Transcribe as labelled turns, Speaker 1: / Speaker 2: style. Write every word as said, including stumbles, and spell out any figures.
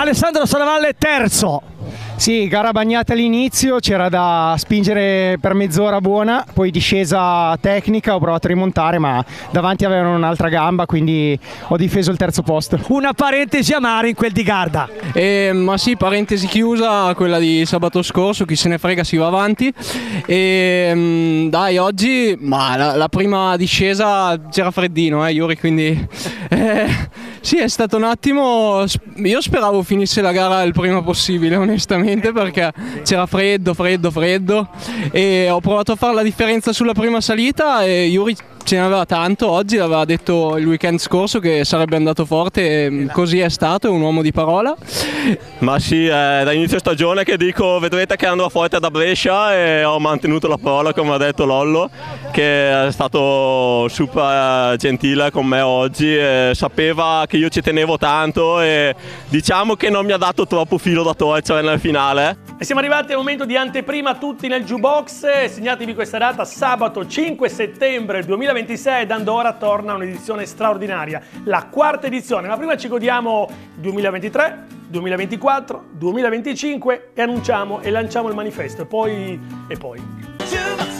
Speaker 1: Alessandro Salavalle terzo. Sì, gara bagnata all'inizio, c'era da spingere per mezz'ora buona, poi discesa tecnica, ho provato a rimontare ma davanti avevano un'altra gamba, quindi ho difeso il terzo posto.
Speaker 2: Una parentesi amara in quel di Garda.
Speaker 3: Eh, ma sì, parentesi chiusa, quella di sabato scorso, chi se ne frega si va avanti. E mh, dai, oggi ma la, la prima discesa c'era freddino, eh Yuri, quindi eh, sì, è stato un attimo, io speravo finisse la gara il prima possibile onestamente, perché c'era freddo, freddo, freddo e ho provato a fare la differenza sulla prima salita e Yuri ce ne aveva tanto, oggi l'aveva detto il weekend scorso che sarebbe andato forte e così è stato, è un uomo di parola.
Speaker 4: Ma sì, è da inizio stagione che dico vedrete che andrò forte da Brescia e ho mantenuto la parola come ha detto Lollo, che è stato super gentile con me oggi e sapeva che io ci tenevo tanto e diciamo che non mi ha dato troppo filo da torcere nel finale.
Speaker 5: E siamo arrivati al momento di anteprima tutti nel jukebox. Segnatevi questa data, sabato cinque settembre duemilaventisei, ad Andorra torna un'edizione straordinaria, la quarta edizione, ma prima ci godiamo duemilaventitré, duemilaventiquattro, duemilaventicinque e annunciamo e lanciamo il manifesto e poi e poi